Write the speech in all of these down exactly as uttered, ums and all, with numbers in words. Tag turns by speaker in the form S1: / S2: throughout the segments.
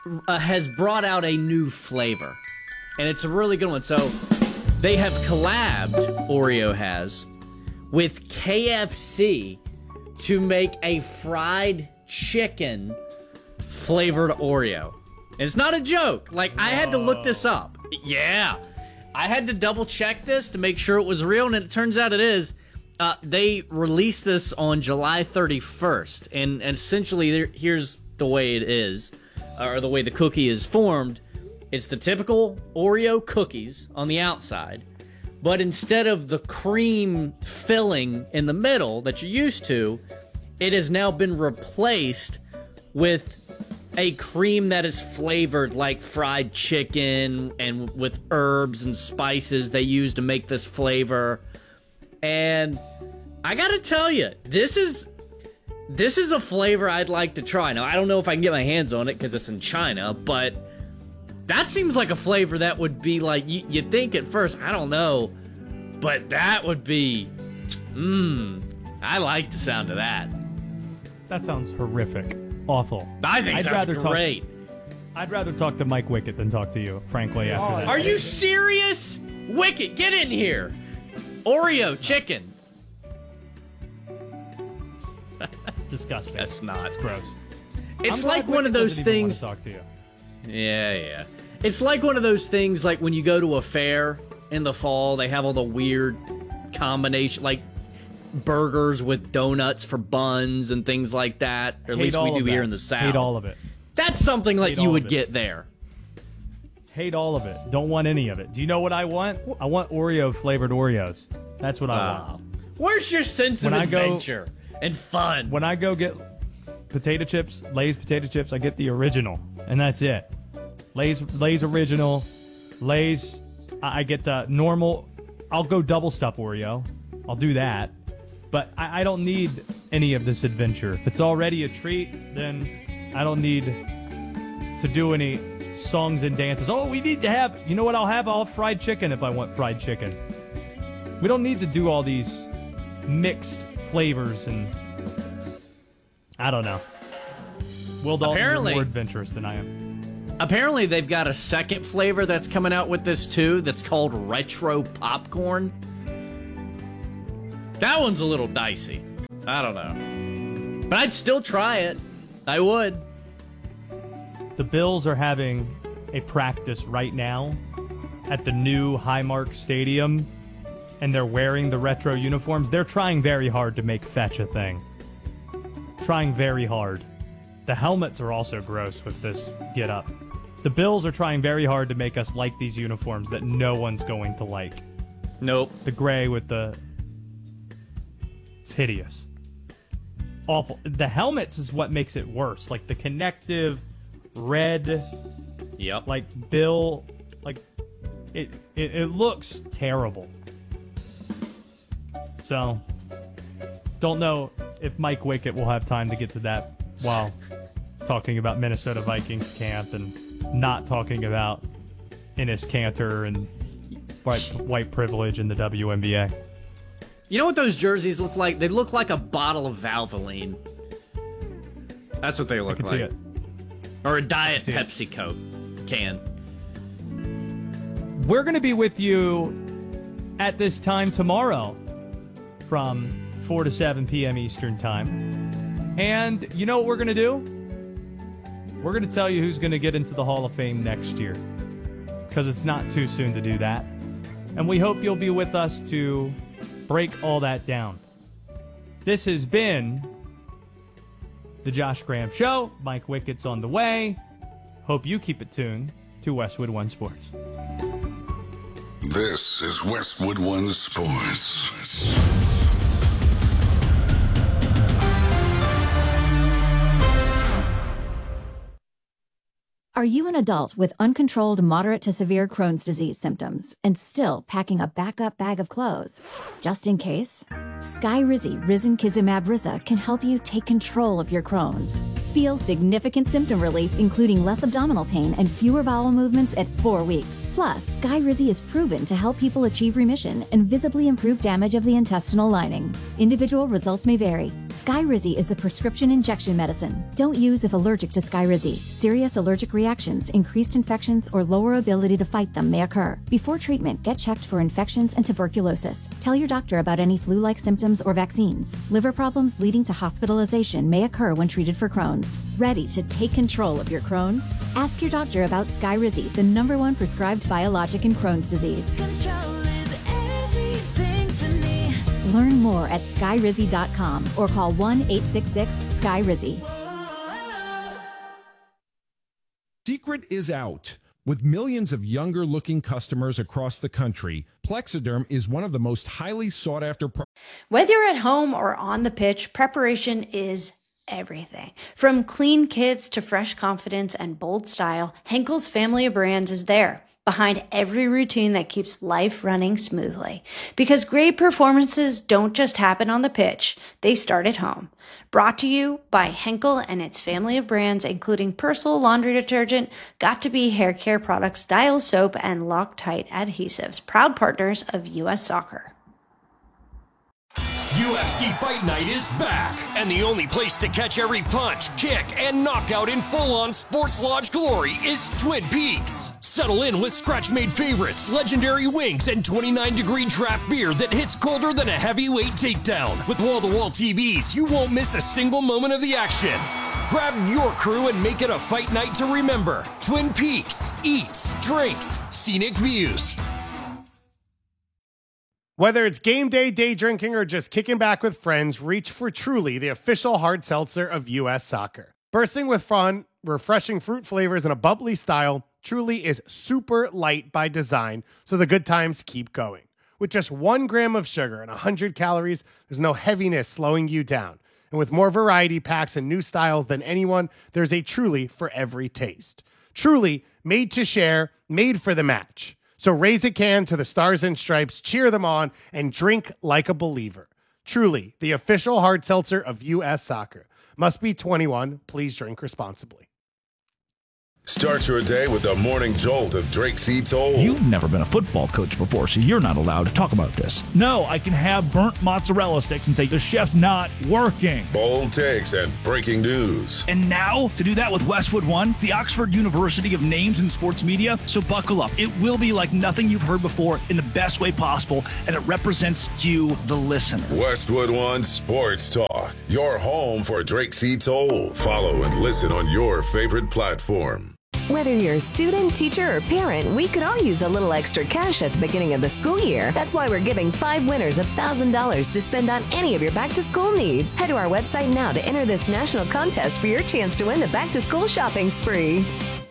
S1: uh, has brought out a new flavor, and it's a really good one. So they have collabed, Oreo has, with K F C to make a fried chicken flavored Oreo. And it's not a joke. Like, I had to look this up. Yeah. I had to double check this to make sure it was real, and it turns out it is. Uh, they released this on July thirty-first, and, and essentially there, here's the way it is, or the way the cookie is formed. It's the typical Oreo cookies on the outside, but instead of the cream filling in the middle that you're used to, it has now been replaced with a cream that is flavored like fried chicken and with herbs and spices they use to make this flavor. And I gotta tell you, this is this is a flavor I'd like to try. Now, I don't know if I can get my hands on it because it's in China, but that seems like a flavor that would be like, you, you think at first, I don't know, but that would be, mmm, I like the sound of that.
S2: That sounds horrific. Awful.
S1: I think
S2: I'd
S1: sounds
S2: rather
S1: great.
S2: Talk, I'd rather talk to Mike Wicket than talk to you, frankly. After that.
S1: Are you serious? Wicket, get in here. Oreo chicken.
S2: It's disgusting.
S1: That's not.
S2: It's gross.
S1: It's
S2: I'm
S1: like
S2: glad
S1: one of
S2: Wicket
S1: those
S2: doesn't even
S1: things.
S2: want to talk to you.
S1: Yeah, yeah. It's like one of those things like when you go to a fair in the fall, they have all the weird combination, like burgers with donuts for buns and things like that. Or at
S2: Hate
S1: least we
S2: all
S1: do
S2: of
S1: here
S2: that.
S1: in the South.
S2: Hate all of it.
S1: That's something like
S2: Hate
S1: you
S2: all
S1: would
S2: of it.
S1: get there.
S2: Hate all of it. Don't want any of it. Do you know what I want? I want Oreo flavored Oreos. That's what I
S1: Wow.
S2: want.
S1: Where's your sense
S2: When
S1: of
S2: I go-
S1: adventure and fun?
S2: When I go get potato chips, Lay's potato chips, I get the original, and that's it. Lay's Lay's original, Lay's. I I get uh, normal. I'll go double stuff Oreo. I'll do that, but I, I don't need any of this adventure. If it's already a treat, then I don't need to do any songs and dances. Oh, we need to have. You know what? I'll have. I'll have fried chicken if I want fried chicken. We don't need to do all these mixed flavors and I don't know. Will Dalton,
S1: Apparently-
S2: you're more adventurous than I am.
S1: Apparently, they've got a second flavor that's coming out with this too. That's called retro popcorn. That one's a little dicey. I don't know, but I'd still try it. I would.
S2: The Bills are having a practice right now at the new Highmark Stadium, and they're wearing the retro uniforms. They're trying very hard to make fetch a thing. Trying very hard. The helmets are also gross with this get up. The Bills are trying very hard to make us like these uniforms that no one's going to like.
S1: Nope.
S2: The gray with the... It's hideous. Awful. The helmets is what makes it worse. Like the connective red...
S1: Yep.
S2: Like Bill... Like... It, it, it looks terrible. So... Don't know if Mike Wicket will have time to get to that while talking about Minnesota Vikings camp and not talking about Enes Kanter and white, white privilege in the W N B A.
S1: You know what those jerseys look like? They look like a bottle of Valvoline. That's what they
S2: I
S1: look
S2: can
S1: like.
S2: see it.
S1: Or a Diet
S2: see it.
S1: Pepsi Coke can.
S2: We're going to be with you at this time tomorrow from four to seven p.m. Eastern Time. And you know what we're going to do? We're going to tell you who's going to get into the Hall of Fame next year. Because it's not too soon to do that. And we hope you'll be with us to break all that down. This has been the Josh Graham Show. Mike Wicket's on the way. Hope you keep it tuned to Westwood One Sports.
S3: This is Westwood One Sports.
S4: Are you an adult with uncontrolled moderate to severe Crohn's disease symptoms and still packing a backup bag of clothes? Just in case? Skyrizi Risankizumab Riza can help you take control of your Crohn's. Feel significant symptom relief, including less abdominal pain and fewer bowel movements at four weeks. Plus, Skyrizi is proven to help people achieve remission and visibly improve damage of the intestinal lining. Individual results may vary. Skyrizi is a prescription injection medicine. Don't use if allergic to Skyrizi. Serious allergic reaction reactions, increased infections, or lower ability to fight them may occur. Before treatment, get checked for infections and tuberculosis. Tell your doctor about any flu-like symptoms or vaccines. Liver problems leading to hospitalization may occur when treated for Crohn's. Ready to take control of your Crohn's? Ask your doctor about Skyrizi, the number one prescribed biologic in Crohn's disease.
S5: Control is everything to me.
S4: Learn more at skyrizi dot com or call one eight six six S K Y R I Z I.
S6: Secret is out. With millions of younger-looking customers across the country, Plexiderm is one of the most highly sought-after. Pro-
S7: Whether you're at home or on the pitch, preparation is everything. From clean kits to fresh confidence and bold style, Henkel's family of brands is there, behind every routine that keeps life running smoothly. Because great performances don't just happen on the pitch, they start at home. Brought to you by Henkel and its family of brands, including Persil laundry detergent, Got2b hair care products, Dial soap, and Loctite adhesives, proud partners of U S Soccer.
S8: U F C Fight Night is back, and the only place to catch every punch, kick, and knockout in full-on Sports Lodge glory is Twin Peaks. Settle in with scratch-made favorites, legendary wings, and twenty-nine degree draft beer that hits colder than a heavyweight takedown. With wall-to-wall T Vs, you won't miss a single moment of the action. Grab your crew and make it a fight night to remember. Twin Peaks. Eats, drinks, scenic views.
S9: Whether it's game day, day drinking, or just kicking back with friends, reach for Truly, the official hard seltzer of U S Soccer. Bursting with fun, refreshing fruit flavors, and a bubbly style, Truly is super light by design, so the good times keep going. With just one gram of sugar and one hundred calories, there's no heaviness slowing you down. And with more variety packs and new styles than anyone, there's a Truly for every taste. Truly, made to share, made for the match. So raise a can to the Stars and Stripes, cheer them on, and drink like a believer. Truly, the official hard seltzer of U S Soccer. Must be twenty-one. Please drink responsibly.
S3: Start your day with the morning jolt of Drake C. Toll.
S10: You've never been a football coach before, so you're not allowed to talk about this. No, I can have burnt mozzarella sticks and say the chef's not working.
S3: Bold takes and breaking news.
S10: And now, to do that with Westwood One, the Oxford University of Names in Sports Media. So buckle up. It will be like nothing you've heard before in the best way possible, and it represents you, the listener.
S3: Westwood One Sports Talk, your home for Drake C. Toll. Follow and listen on your favorite platform.
S11: Whether you're a student, teacher, or parent, we could all use a little extra cash at the beginning of the school year. That's why we're giving five winners one thousand dollars to spend on any of your back-to-school needs. Head to our website now to enter this national contest for your chance to win the back-to-school shopping spree.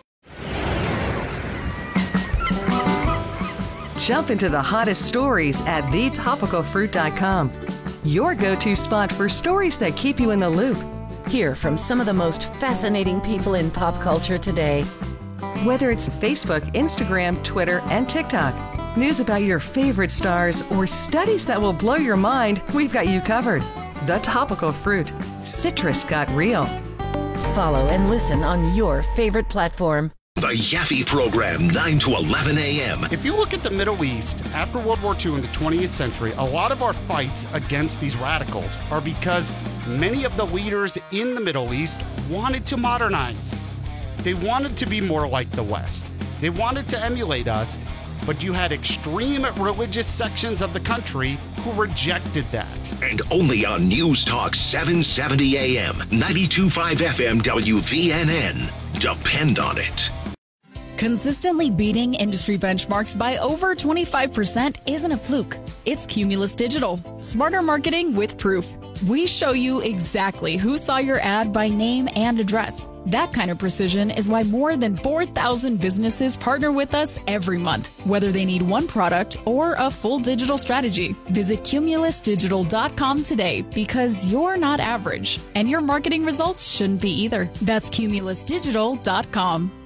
S12: Jump into the hottest stories at the topical fruit dot com. Your go-to spot for stories that keep you in the loop. Hear from some of the most fascinating people in pop culture today. Whether it's Facebook, Instagram, Twitter, and TikTok, news about your favorite stars, or studies that will blow your mind, we've got you covered. The Topical Fruit. Citrus got real. Follow and listen on your favorite platform.
S13: The Yaffe Program, nine to eleven a.m.
S14: If you look at the Middle East, after World War Two in the twentieth century, a lot of our fights against these radicals are because many of the leaders in the Middle East wanted to modernize. They wanted to be more like the West. They wanted to emulate us, but you had extreme religious sections of the country who rejected that.
S13: And only on News Talk seven seventy a.m., ninety-two point five F M W V N N. Depend on it.
S15: Consistently beating industry benchmarks by over twenty-five percent isn't a fluke. It's Cumulus Digital. Smarter marketing with proof. We show you exactly who saw your ad by name and address. That kind of precision is why more than four thousand businesses partner with us every month, whether they need one product or a full digital strategy. Visit cumulus digital dot com today, because you're not average, and your marketing results shouldn't be either. That's cumulus digital dot com.